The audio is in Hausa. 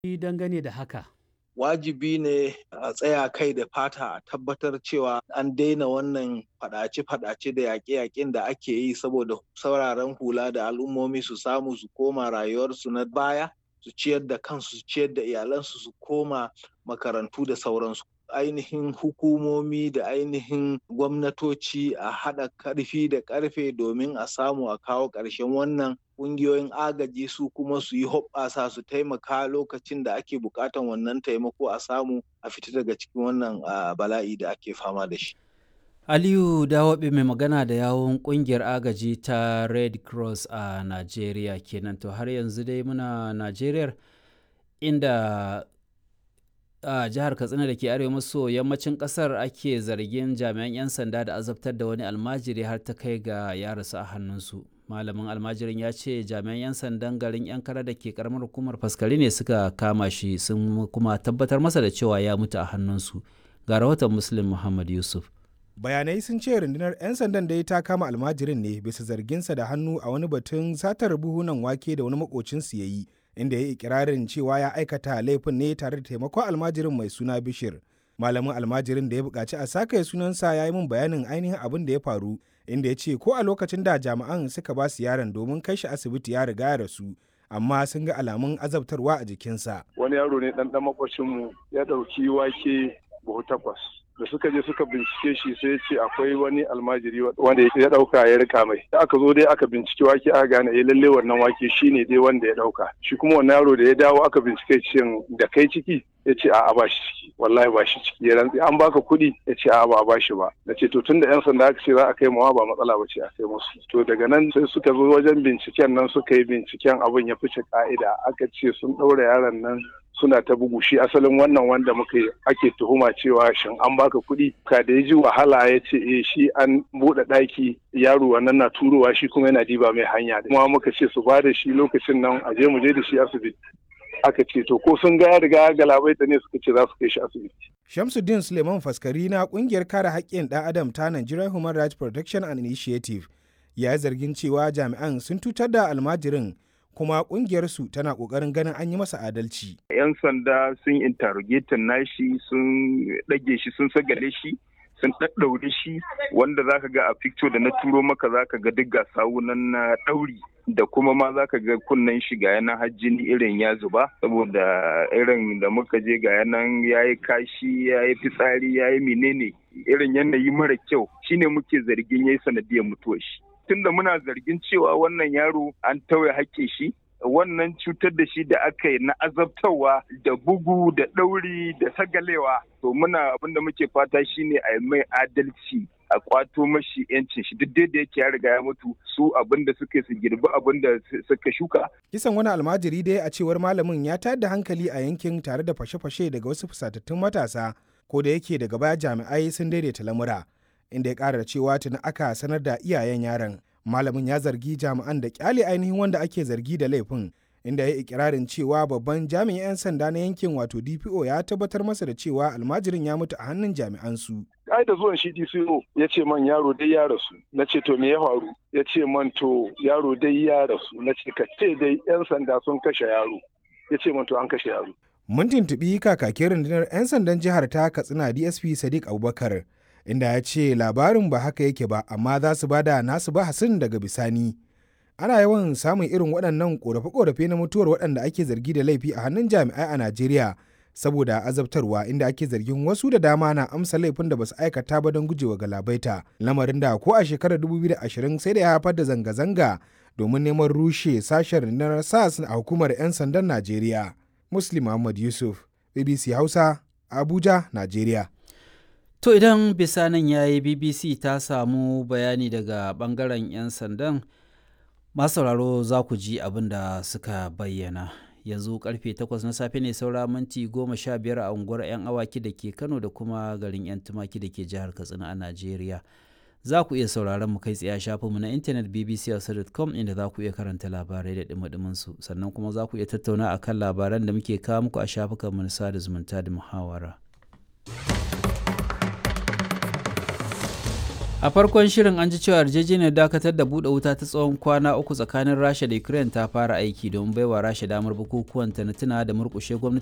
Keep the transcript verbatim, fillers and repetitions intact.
dangane da haka? Wajibi ne a tsaya kai da fata a tabbatar cewa an daina wannan faɗace-faɗace da yaƙe-yaƙen da ake yi saboda sauraron hula da al'ummomi su samu su koma rayuwarsu na baya, su ciyar da kansu, su ciyar da iyalansu, su koma makarantu da sauransu. Ainihin hukumomi da ainihin gwamnatoci a haɗa ƙarfi da ƙarfe domin a samu a kawo ƙarshen wannan. Ƙungiyoyin agaji su kuma su yi hoɓɓasa su taimaka lokacin da ake buƙatan wannan taimako a samu a fita daga cikin wannan bala'i da ake fama da shi. Aliyu Dawaɓe mai magana da yawun ƙungiyar agaji ta Red Cross a Najeriya kenan. To har yanzu dai muna Najeriyar inda a jihar Katsina da ke arewa maso yammacin ƙasar ake zargin jami'an 'yan sanda da azabtar da wani almajiri har ta kai ga ya rasu a hannunsu. Malamin almajirin ya ce jami'an 'yan sandan garin 'yan kara da ke karamar hukumar faskari ne suka kama shi sun kuma tabbatar masa da cewa ya mutu a hannunsu. Ga rahoton Muslim Muhammad Yusuf. Bayanai sun ce rundunar 'yan sandan da ta kama almajirin ne bisa zarginsa da hannu a wani batun satar buhunan wake da wani makocinsu ya yi, inda ya yi ikirarin cewa ya aikata laifin ne tare da taimakon almajirin mai suna Bishir. Malamin almajirin da ya buƙaci a saka sunansa ya yi min bayanin ainihin abin da ya faru, inda ya ce ko a lokacin da jami'an suka ba su yaron domin kai shi asibiti ya riga ya rasu, amma sun ga alamun azabtarwa a jikinsa. Wani yaro ne ɗan ɗan makwashinmu ya ɗauki wake buhu takwas. Da suka je suka bincike shi sai ce akwai wani almajiri wanda ya dauka ya rika mai. Da aka zo dai aka bincike wake aka gane eh lalle wannan wake shine dai wanda ya dauka. Shi kuma wannan yaro da ya dawo aka bincike shin da kai ciki ya ce a'a ba shi ciki, wallahi ba shi ciki. Ya rantsi an baka kuɗi ya ce a'a ba ba shi ba. Na ce to tun da yan sanda aka ce za a kai mawa ba matsala ba ce a kai musu. To daga nan sai suka zo wajen binciken nan suka yi binciken abin ya fice ka'ida, aka ce sun ɗaura yaron nan suna ta bugu. Shi asalin wannan wanda muka ake tuhuma cewa shin an baka kuɗi, ka da ya ji wahala ya ce eh shi an buɗe ɗaki yaro wannan na turowa shi kuma yana diba mai hanya, kuma muka ce su ba da shi lokacin nan a je mu je da shi asibiti. Aka ce to ko sun ga ya riga galabaita ne suka ce za su kai shi asibiti. Shamsuddin Suleiman Faskari na kungiyar kare haƙƙin ɗan adam ta Nigerian Human Rights Protection and Initiative ya yi zargin cewa jami'an sun cutar da almajirin kuma kungiyarsu tana kokarin ganin an yi masa adalci. 'Yan sanda sun interrogating nashi, sun ɗage shi, sun sagale shi, sun ɗaɗɗaure shi, wanda zaka ga a picture da na turo maka zaka ga duk ga sawunan na ɗauri da kuma ma zaka ga kunnen shi ga yanan hajjini irin ya zuba saboda irin da muka je ga yanan yayi kashi yayi fitsari yayi menene irin yanayi mara kyau shine muke zargin yayi sanadiyar mutuwar shi. Tunda muna zargin cewa wannan yaro an tauye haƙƙin shi, wannan cutar da shi da aka yi na azabtarwa da bugu da ɗauri da sagalewa, to muna abin da muke fata shine a yi mai adalci, a kwato mashi yancin shi duk da yake ya riga ya mutu, su abin da suka su girbi abin da suka shuka. Kisan wani almajiri dai a cewar malamin ya tayar da hankali a yankin tare da fashe-fashe daga wasu fusatattun matasa, ko da yake daga baya jami'ai sun daidaita lamura, inda ya ƙara cewa tuni aka sanar da iyayen yaron. Malamin ya zargi jami'an da kyale ainihin wanda ake zargi da laifin, inda ya ikirarin cewa babban jami'in 'yan sanda na yankin wato D P O ya tabbatar masa da cewa almajirin ya mutu a hannun jami'an su. Ai da zuwan shi D C O ya ce man yaro dai ya rasu. Na ce to me ya faru? Ya ce man to yaro dai ya rasu. Na ce ka ce dai 'yan sanda sun kashe yaro. Ya ce man to an kashe yaro. Mun tuntuɓi kakakin rundunar 'yan sandan jihar ta Katsina D S P Sadiq Abubakar, inda ya ce labarin ba haka yake ba amma za su bada nasu bahasin daga bisani. Ana yawan samun irin waɗannan ƙorafe-ƙorafe na mutuwar waɗanda ake zargi da laifi a hannun jami'ai a Najeriya saboda azabtarwa, inda ake zargin wasu da dama na amsa laifin da basu aikata ba don gujewa galabaita, lamarin da ko a shekarar dubu biyu da ashirin sai da ya haifar da zanga-zanga domin neman rushe sashen rundunar S A S a hukumar 'yan sandan Najeriya. Muslim Muhammad Yusuf, B B C Hausa, Abuja, Najeriya. To idan bisa nan ya yi B B C ta samu bayani daga ɓangaren 'yan sandan, masu sauraro za ku ji abin da suka bayyana. Yanzu karfe takwas na safe ne saura minti goma sha biyar a unguwar 'yan awaki da ke Kano da kuma garin 'yan tumaki da ke jihar Katsina a Najeriya. Za ku iya sauraron mu kai tsaye a shafinmu na intanet b b c hausa dot com inda za ku iya karanta labarai da dumi su, sannan kuma za ku iya tattauna akan labaran da muke kawo muku a shafukanmu na sada zumunta da muhawara. A farkon shirin an ji cewa yarjejeniyar dakatar da buɗe wuta ta tsawon kwana uku tsakanin Rasha da Ukraine ta fara aiki don baiwa Rasha damar bukukuwan ta na tuna da murƙushe gwamnati